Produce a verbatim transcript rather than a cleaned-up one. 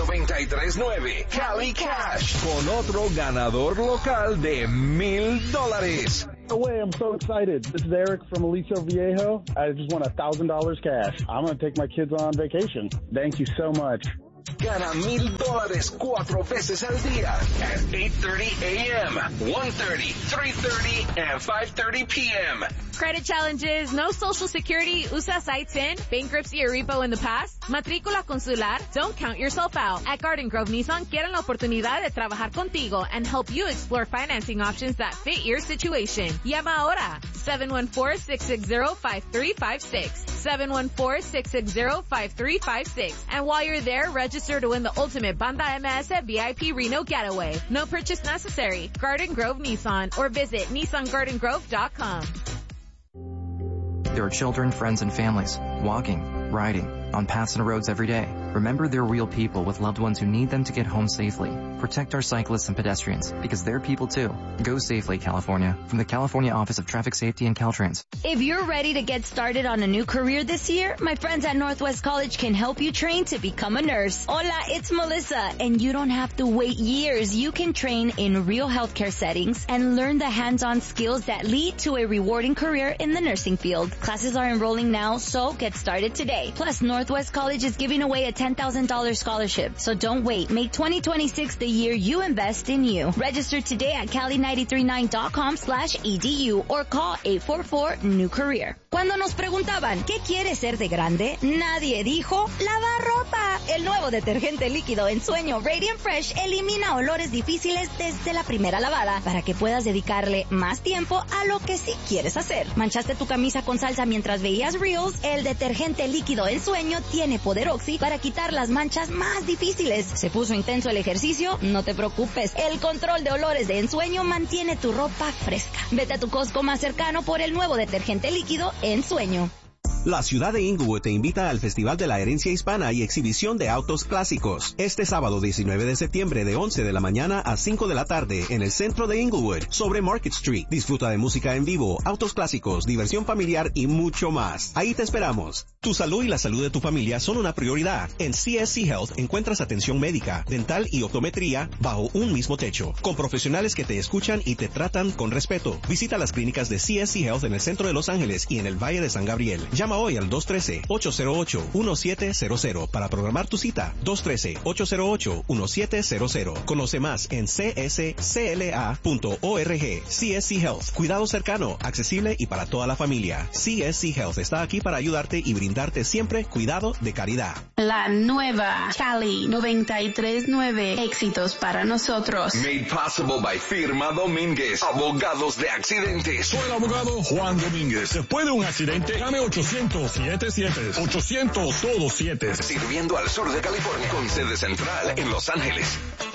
noventa y tres nueve Cali Cash con otro ganador local de mil dólares. No way, I'm so excited. This is Eric from Aliso Viejo. I just won a thousand dollars cash. I'm going to take my kids on vacation. Thank you so much. Gana mil dólares cuatro veces al día at eight thirty a.m., one thirty, three thirty, and five thirty p.m. Credit challenges, no social security, usa sites in, bankruptcy or repo in the past, matrícula consular, don't count yourself out. At Garden Grove Nissan quieren la oportunidad de trabajar contigo and help you explore financing options that fit your situation. Llama ahora, seven one four, six six zero, five three five six, seven one four, six six zero, five three five six. And while you're there, register to win the ultimate Banda M S V I P Reno getaway. No purchase necessary. Garden Grove Nissan or visit nissan garden grove dot com. There are children, friends, and families walking, riding, on paths and roads every day. Remember, they're real people with loved ones who need them to get home safely. Protect our cyclists and pedestrians, because they're people too. Go safely, California. From the California Office of Traffic Safety and Caltrans. If you're ready to get started on a new career this year, my friends at Northwest College can help you train to become a nurse. Hola, it's Melissa, and you don't have to wait years. You can train in real healthcare settings and learn the hands-on skills that lead to a rewarding career in the nursing field. Classes are enrolling now, so get started today. Plus, Northwest College is giving away a ten thousand dollars scholarship. So don't wait. Make twenty twenty-six the year you invest in you. Register today at cali nine three nine dot com slash E D U or call eight four four new career. Cuando nos preguntaban, ¿qué quieres ser de grande? Nadie dijo, lavar ropa. El nuevo detergente líquido en sueño Radiant Fresh elimina olores difíciles desde la primera lavada para que puedas dedicarle más tiempo a lo que sí quieres hacer. ¿Manchaste tu camisa con salsa mientras veías Reels? El detergente líquido en sueño tiene poder Oxy para quitar las manchas más difíciles. ¿Se puso intenso el ejercicio? No te preocupes. El control de olores de ensueño mantiene tu ropa fresca. Vete a tu Costco más cercano por el nuevo detergente líquido Ensueño. La ciudad de Inglewood te invita al Festival de la Herencia Hispana y exhibición de autos clásicos. Este sábado diecinueve de septiembre de once de la mañana a cinco de la tarde en el centro de Inglewood, sobre Market Street. Disfruta de música en vivo, autos clásicos, diversión familiar y mucho más. Ahí te esperamos. Tu salud y la salud de tu familia son una prioridad. En C S C Health encuentras atención médica, dental y optometría bajo un mismo techo, con profesionales que te escuchan y te tratan con respeto. Visita las clínicas de C S C Health en el centro de Los Ángeles y en el Valle de San Gabriel. Llama hoy al dos uno tres, ocho cero ocho, uno siete cero cero para programar tu cita. dos uno tres, ocho cero ocho, uno siete cero cero. Conoce más en c s c l a punto org. C S C Health. Cuidado cercano, accesible y para toda la familia. C S C Health está aquí para ayudarte y brindarte siempre cuidado de calidad. La nueva Cali noventa y tres nueve. Éxitos para nosotros. Made possible by Firma Domínguez, abogados de accidentes. Soy el abogado Juan Domínguez. Después de un accidente, llame ochocientos siete siete, ochocientos todo siete. Sirviendo al sur de California, con sede central en Los Ángeles.